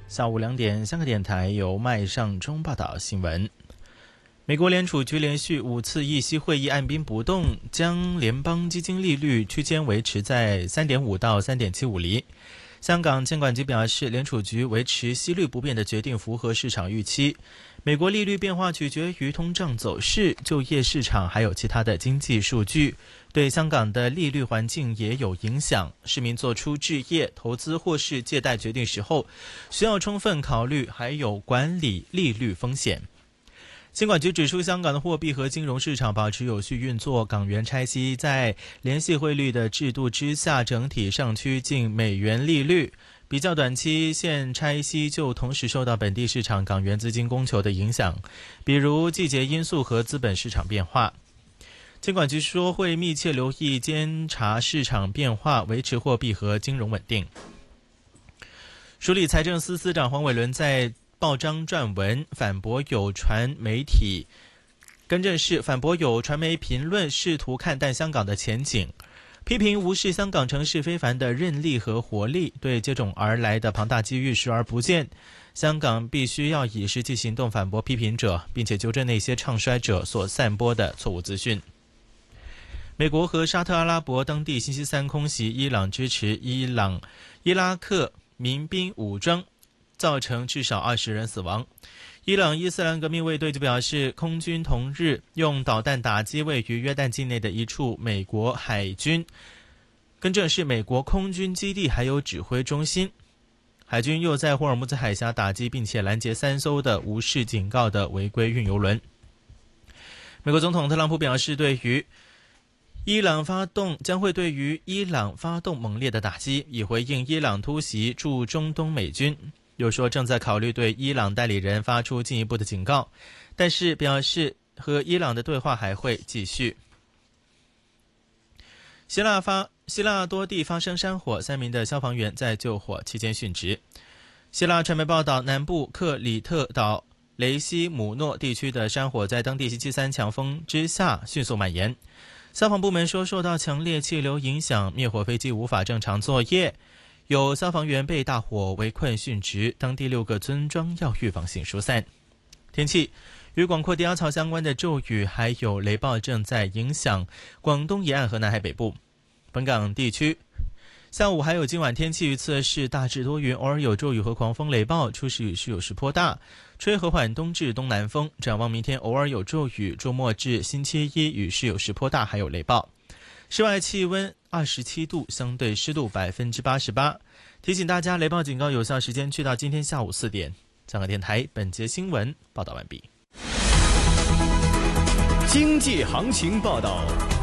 下午2点，香港电台由麦尚中报道新闻。美国联储局连续5次议息会议按兵不动，将联邦基金利率区间维持在 3.5 到 3.75 厘。香港监管局表示，联储局维持息率不变的决定符合市场预期。美国利率变化取决于通胀走势、就业市场还有其他的经济数据，对香港的利率环境也有影响。市民做出置业、投资或是借贷决定时候，需要充分考虑还有管理利率风险。监管局指出，香港的货币和金融市场保持有序运作，港元拆息在联系汇率的制度之下整体上趋近美元利率。比较短期现拆息就同时受到本地市场港元资金供求的影响，比如季节因素和资本市场变化。监管局说会密切留意监察市场变化，维持货币和金融稳定。署理财政司司长黄伟纶在报章撰文反驳有传媒评论试图看淡香港的前景，批评无视香港城市非凡的韧力和活力，对接踵而来的庞大机遇视而不见。香港必须要以实际行动反驳批评者，并且纠正那些唱衰者所散播的错误资讯。美国和沙特阿拉伯当地星期三空袭伊朗支持伊拉克民兵武装，造成至少20人死亡。伊朗伊斯兰革命卫队就表示，空军同日用导弹打击位于约旦境内的一处美国空军基地还有指挥中心。海军又在霍尔木兹海峡打击并且拦截3艘的无视警告的违规运油轮。美国总统特朗普表示，将会对于伊朗发动猛烈的打击，以回应伊朗突袭驻中东美军。又说正在考虑对伊朗代理人发出进一步的警告，但是表示和伊朗的对话还会继续。希腊多地发生山火，3名的消防员在救火期间殉职。希腊传媒报道，南部克里特岛雷西姆诺地区的山火在当地星期三强风之下迅速蔓延。消防部门说，受到强烈气流影响，灭火飞机无法正常作业，有消防员被大火围困殉职，当地6个村庄要预防性疏散。天气，与广阔低压槽相关的骤雨还有雷暴正在影响广东沿岸和南海北部。本港地区下午还有今晚天气预测是大致多云，偶尔有骤雨和狂风雷暴，初时雨势有时颇大，吹和缓东至东南风。展望明天偶尔有骤雨，周末至星期一雨势有时颇大，还有雷暴。室外气温27度，相对湿度88%。提醒大家，雷暴警告有效时间去到今天下午4点。香港电台本节新闻报道完毕。 经济行情报道。